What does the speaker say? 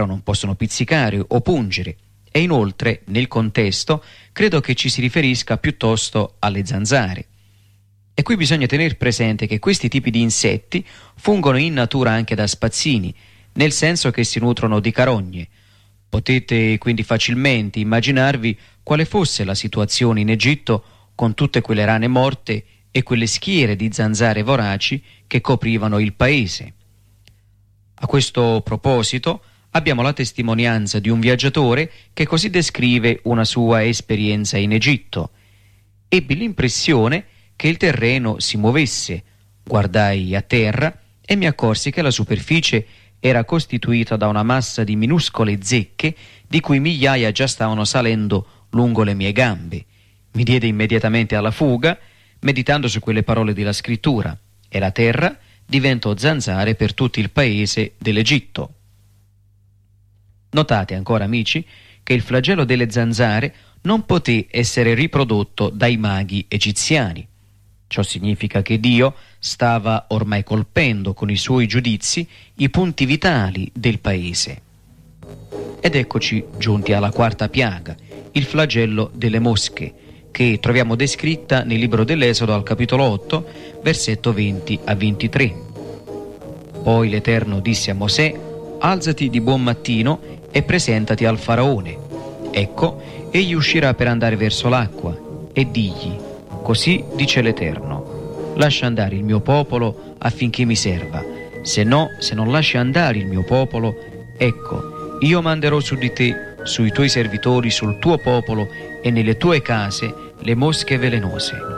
non possono pizzicare o pungere, e inoltre, nel contesto, credo che ci si riferisca piuttosto alle zanzare. E qui bisogna tenere presente che questi tipi di insetti fungono in natura anche da spazzini, nel senso che si nutrono di carogne. Potete quindi facilmente immaginarvi quale fosse la situazione in Egitto con tutte quelle rane morte e quelle schiere di zanzare voraci che coprivano il paese. A questo proposito abbiamo la testimonianza di un viaggiatore che così descrive una sua esperienza in Egitto. Ebbi l'impressione che il terreno si muovesse, guardai a terra e mi accorsi che la superficie era costituita da una massa di minuscole zecche di cui migliaia già stavano salendo lungo le mie gambe. Mi diede immediatamente alla fuga, meditando su quelle parole della scrittura, e la terra diventò zanzare per tutto il paese dell'Egitto. Notate ancora, amici, che il flagello delle zanzare non poté essere riprodotto dai maghi egiziani. Ciò significa che Dio stava ormai colpendo con i suoi giudizi i punti vitali del paese. Ed eccoci giunti alla quarta piaga, il flagello delle mosche, che troviamo descritta nel libro dell'Esodo al capitolo 8, versetto 20 a 23. Poi l'Eterno disse a Mosè: alzati di buon mattino e presentati al faraone. Ecco, egli uscirà per andare verso l'acqua, e digli: così dice l'Eterno, lascia andare il mio popolo affinché mi serva, se non lasci andare il mio popolo, ecco, io manderò su di te, sui tuoi servitori, sul tuo popolo e nelle tue case le mosche velenose.